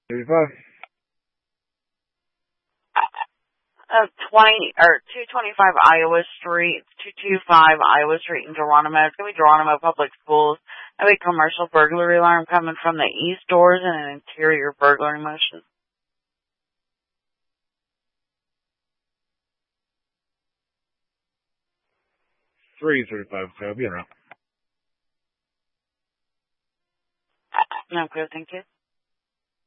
35. 225 Iowa Street, 225 Iowa Street in Geronimo. It's going to be Geronimo Public Schools. I have a commercial burglary alarm coming from the east doors and an interior burglary motion. 335, so I'll be around. No, good, thank you.